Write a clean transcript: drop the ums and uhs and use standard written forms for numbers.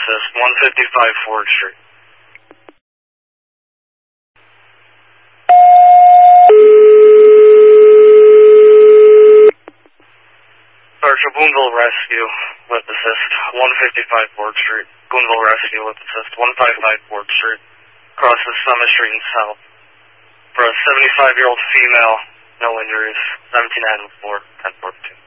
assist, 155 Ford Street. Sergeant Boonville Rescue with assist, 155 Ford Street. Boonville Rescue with assist, 155 Ford Street. Crosses Summit Street and South. For a 75-year-old female, no injuries, 1794, 1042.